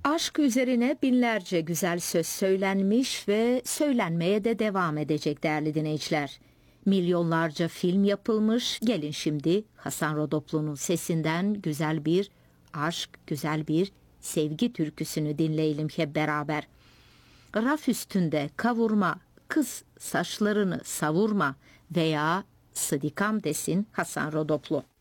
Aşk üzerine binlerce güzel söz söylenmiş ve söylenmeye de devam edecek değerli dinleyiciler. Milyonlarca film yapılmış. Gelin şimdi Hasan Rodoplu'nun sesinden güzel bir aşk, güzel bir sevgi türküsünü dinleyelim hep beraber. Raf üstünde kavurma, kız saçlarını savurma veya Sıdikam desin Hasan Rodoplu.